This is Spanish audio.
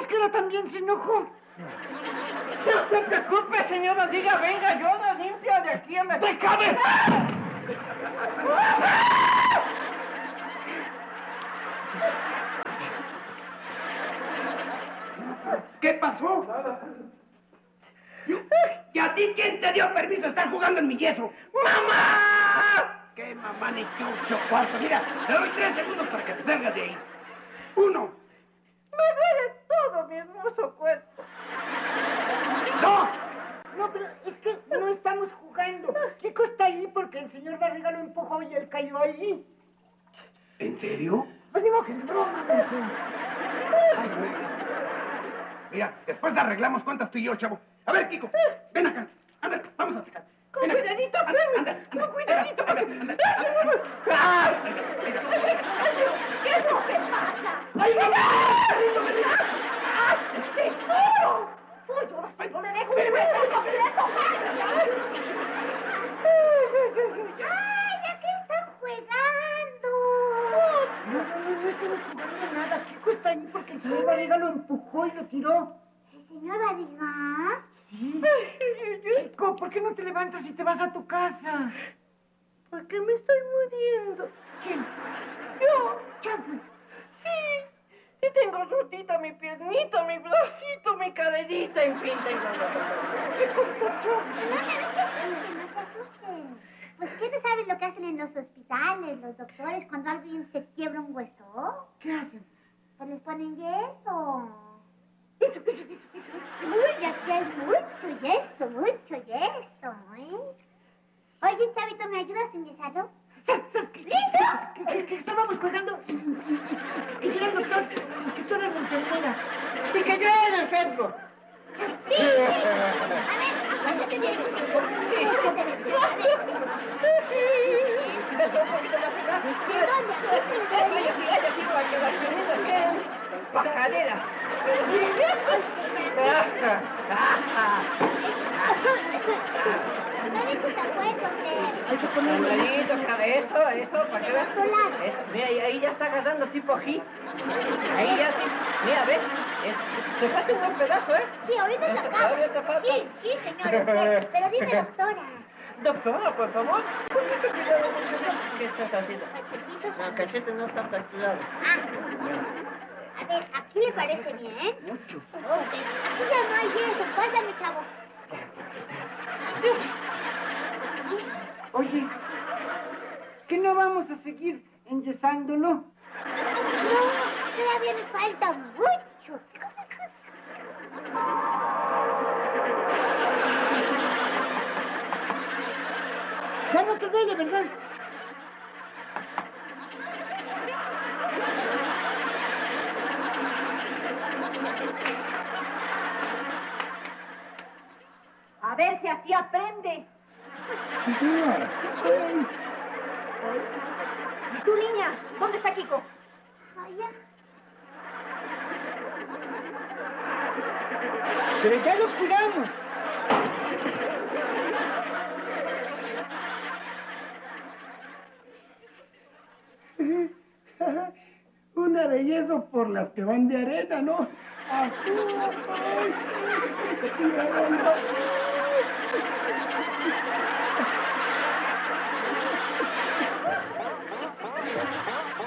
que ahora también se enojó. No se preocupe, señor Barriga, venga, yo lo limpio de aquí a me... ¡Déjame! ¿Qué pasó? ¿Y a ti quién te dio permiso de estar jugando en mi yeso? ¡Mamá! ¿Qué mamá ni qué 8 cuartos? Mira, te doy 3 segundos para que te salgas de ahí. 1. Me duele todo mi hermoso cuerpo. 2. No, pero es que no estamos jugando. Kiko está ahí porque el señor Barriga lo empujó y él cayó ahí. ¿En serio? Pues digo que es broma, menso. Mira, después arreglamos cuentas tú y yo, chavo. A ver, Kiko, ven acá. Anda, vamos a checar. Con cuidadito, Fermi. Con cuidadito, porque... ¿Qué es lo que pasa? ¡Ay, ¡Tesoro! ¡Uy, ahora sí no le dejo un beso completo! ¡Ay, ya que están jugando! No estamos jugando nada. Kiko está ahí porque el señor Barriga lo empujó y lo tiró. ¿El señor Barriga? Sí. Kiko, ¿por qué no te levantas y te vas a tu casa? Porque me estoy muriendo. ¿Quién? Yo. Champy. Sí. Y tengo rotita mi piernita, mi bracito, mi caderita, en fin, tengo... ¿Qué costó, Champy? No se asusten. Pues, ¿qué no saben lo que hacen en los hospitales, los doctores, cuando alguien se quiebra un hueso? ¿Qué hacen? Pues les ponen yeso. Eso. Uy, aquí hay mucho yeso, ¿eh? Oye, Chavito, ¿me ayudas a ingresarlo? Que estábamos jugando que yo era el doctor y que tú eras la enfermera. Y que yo era el enfermo. Sí. A ver, acuéstate bien. Sí. Acuéstate bien. A ver. ¿Besó un poquito la fila? ¿De dónde? Ella sí, para que las piernitas queden pajareras. ¿Dónde tú te acuerdas, hombre? Hay que ponerlo. Eso, para que veas. Mira, ahí ya está agarrando tipo gis. Ahí ya, mira, ¿ves? Te falta un buen pedazo, ¿eh? Sí, ahorita te acabo. ¿Todavía te falta? Sí, señor. Pero dime, doctora. Doctora, por favor. Con mucho cuidado, ¿qué estás haciendo? No, el cachete no está fracturado. A ver, ¿aquí le parece bien? Mucho. Ok, aquí ya no hay yeso. Pásame, chavo. Oye, ¿que no vamos a seguir enyesándolo? No, todavía nos falta mucho. Ya no te duele, ¿verdad? A ver si así aprende. Sí, señora. ¿Y tú, niña? ¿Dónde está Kiko? Allá. Pero ya lo curamos. Una de yeso por las que van de arena, ¿no?